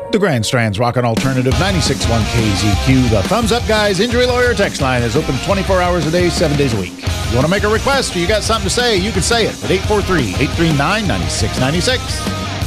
The Grand Strand's Rockin' Alternative 96.1 KZQ. The Thumbs Up Guys Injury Lawyer text line is open 24 hours a day, 7 days a week. If you want to make a request or you got something to say, you can say it at 843-839-9696.